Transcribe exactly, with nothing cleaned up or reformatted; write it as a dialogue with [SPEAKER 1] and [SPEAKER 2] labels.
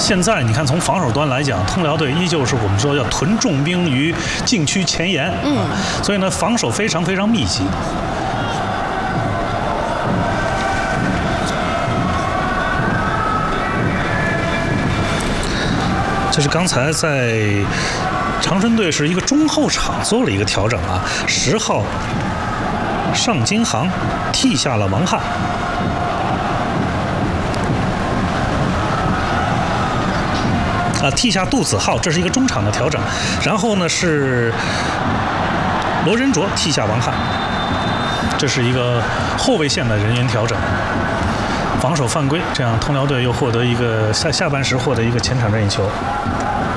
[SPEAKER 1] 现在你看，从防守端来讲，通辽队依旧是我们说要屯重兵于禁区前沿，嗯、啊，所以呢，防守非常非常密集。这是刚才在长春队是一个中后场做了一个调整啊，十号尚金航替下了王翰。啊，替下杜子浩，这是一个中场的调整。然后呢是罗仁卓替下王翰，这是一个后卫线的人员调整。防守犯规，这样通辽队又获得一个下下半时获得一个前场任意球。